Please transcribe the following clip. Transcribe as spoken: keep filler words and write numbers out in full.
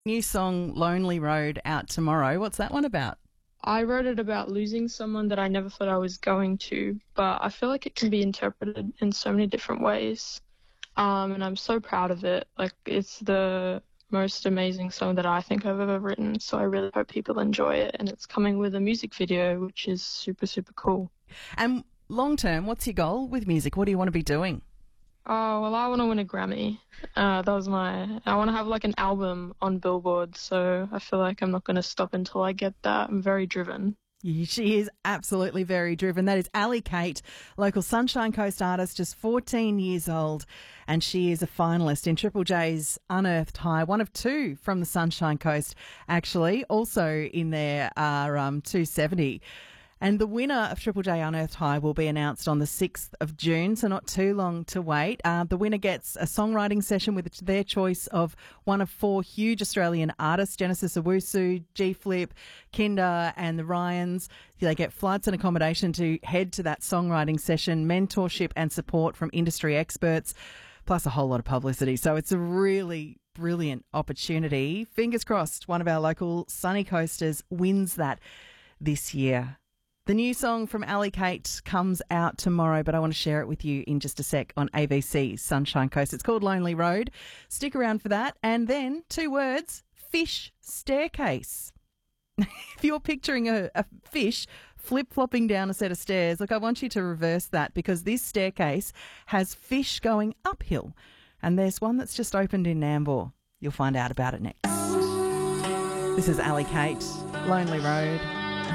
New song Lonely Road out tomorrow. What's that one about? I wrote it about losing someone that I never thought I was going to, but I feel like it can be interpreted in so many different ways. Um, and I'm so proud of it. Like, it's the most amazing song that I think I've ever written, so I really hope people enjoy it. And it's coming with a music video, which is super, super cool. And long term, what's your goal with music? What do you want to be doing? Oh, well, I want to win a Grammy. Uh, that was my... I want to have, like, an album on Billboard, so I feel like I'm not going to stop until I get that. I'm very driven. She is absolutely very driven. That is Ali Kate, local Sunshine Coast artist, just fourteen years old, and she is a finalist in Triple J's Unearthed High, one of two from the Sunshine Coast, actually. Also in there are um, two seventy. And the winner of Triple J Unearthed High will be announced on the sixth of June, so not too long to wait. Uh, the winner gets a songwriting session with their choice of one of four huge Australian artists, Genesis Owusu, G-Flip, Kinder and the Ryans. They get flights and accommodation to head to that songwriting session, mentorship and support from industry experts, plus a whole lot of publicity. So it's a really brilliant opportunity. Fingers crossed one of our local Sunny Coasters wins that this year. The new song from Ali Kate comes out tomorrow, but I want to share it with you in just a sec on A B C Sunshine Coast. It's called Lonely Road. Stick around for that. And then two words, fish staircase. If you're picturing a, a fish flip-flopping down a set of stairs, look, I want you to reverse that, because this staircase has fish going uphill. And there's one that's just opened in Nambour. You'll find out about it next. This is Ali Kate, Lonely Road.